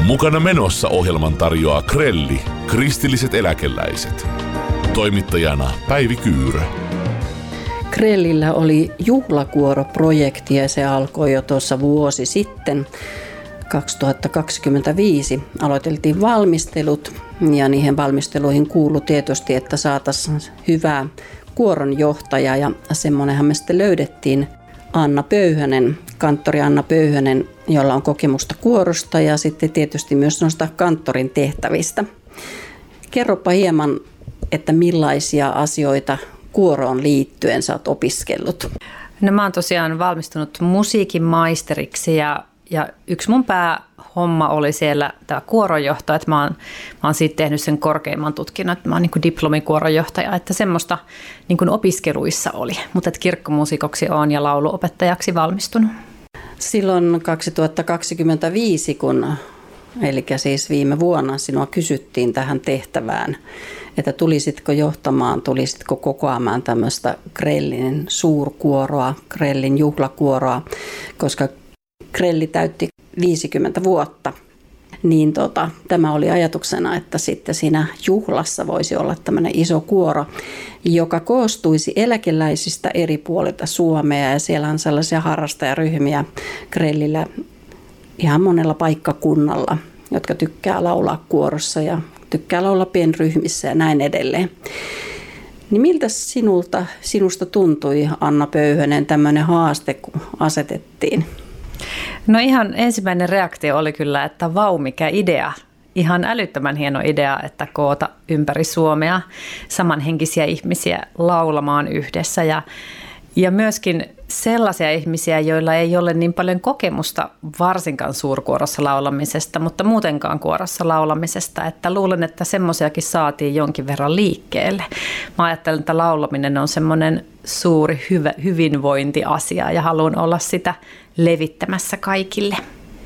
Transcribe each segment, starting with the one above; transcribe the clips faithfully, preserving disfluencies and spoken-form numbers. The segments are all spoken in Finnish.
Mukana menossa ohjelman tarjoaa Krelli, kristilliset eläkeläiset. Toimittajana Päivi Kyyrö. Krellillä oli juhlakuoroprojekti ja se alkoi jo tuossa vuosi sitten. kaksituhattakaksikymmentäviisi aloiteltiin valmistelut ja niihin valmisteluihin kuului tietysti, että saataisiin hyvää kuoronjohtaja ja semmoinenhan me sitten löydettiin. Anna Pöyhönen, kanttori Anna Pöyhönen, jolla on kokemusta kuorosta ja sitten tietysti myös noista kanttorin tehtävistä. Kerropa hieman, että millaisia asioita kuoroon liittyen sä oot opiskellut? No mä oon tosiaan valmistunut musiikin maisteriksi ja, ja yksi mun päähomma oli siellä tämä kuoronjohto, että mä oon, mä oon siitä tehnyt sen korkeimman tutkinnon, että mä oon niin kuin diplomikuoronjohtaja, että semmoista niin kuin opiskeluissa oli, mutta että kirkkomuusikoksi oon ja lauluopettajaksi valmistunut. Silloin kaksituhattakaksikymmentäviisi, kun, eli siis viime vuonna sinua kysyttiin tähän tehtävään, että tulisitko johtamaan, tulisitko kokoamaan tämmöistä Krellin suurkuoroa, Krellin juhlakuoroa, koska Krelli täytti viisikymmentä vuotta. Niin tota, tämä oli ajatuksena, että sitten siinä juhlassa voisi olla tämmöinen iso kuoro, joka koostuisi eläkeläisistä eri puolilta Suomea. Ja siellä on sellaisia harrastajaryhmiä Krellillä ihan monella paikkakunnalla, jotka tykkää laulaa kuorossa ja tykkää laulaa pienryhmissä ja näin edelleen. Niin miltä sinulta, sinusta tuntui, Anna Pöyhönen, tämmöinen haaste, kun asetettiin? No ihan ensimmäinen reaktio oli kyllä, että vau, mikä idea. Ihan älyttömän hieno idea, että koota ympäri Suomea samanhenkisiä ihmisiä laulamaan yhdessä ja, ja myöskin sellaisia ihmisiä, joilla ei ole niin paljon kokemusta varsinkaan suurkuorossa laulamisesta, mutta muutenkaan kuorossa laulamisesta, että luulen, että semmoisiakin saatiin jonkin verran liikkeelle. Mä ajattelen, että laulaminen on semmoinen suuri hyvä, hyvinvointiasia ja haluan olla sitä levittämässä kaikille.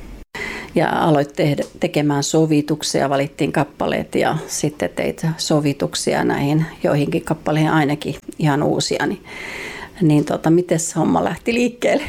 Ja aloit tehdä, tekemään sovituksia, valittiin kappaleet ja sitten teit sovituksia näihin joihinkin kappaleihin ainakin ihan uusia. Niin, niin tota, miten se homma lähti liikkeelle?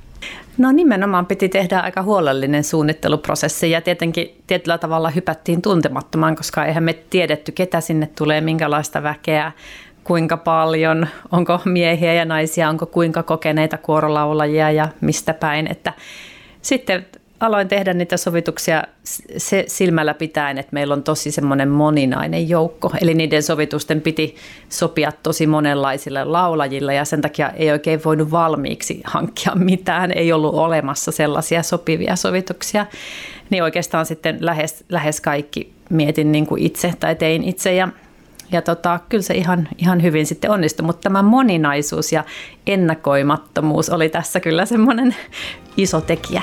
No nimenomaan piti tehdä aika huolellinen suunnitteluprosessi ja tietenkin tietyllä tavalla hypättiin tuntemattomaan, koska eihän me tiedetty, ketä sinne tulee, minkälaista väkeä, kuinka paljon, onko miehiä ja naisia, onko kuinka kokeneita kuorolaulajia ja mistä päin. Että sitten aloin tehdä niitä sovituksia se silmällä pitäen, että meillä on tosi semmoinen moninainen joukko. Eli niiden sovitusten piti sopia tosi monenlaisille laulajille ja sen takia ei oikein voinut valmiiksi hankkia mitään. Ei ollut olemassa sellaisia sopivia sovituksia. Niin oikeastaan sitten lähes, lähes kaikki mietin niin kuin itse tai tein itse ja Ja tota, kyllä se ihan, ihan hyvin sitten onnistui, mutta tämä moninaisuus ja ennakoimattomuus oli tässä kyllä semmoinen iso tekijä.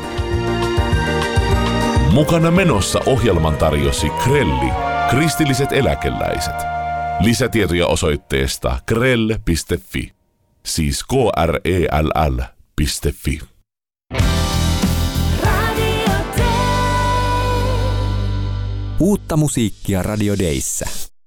Mukana menossa ohjelman tarjosi Krelli, kristilliset eläkeläiset. Lisätietoja osoitteesta krell piste fi, siis k r e l l piste f i. Uutta musiikkia Radio Dayssä.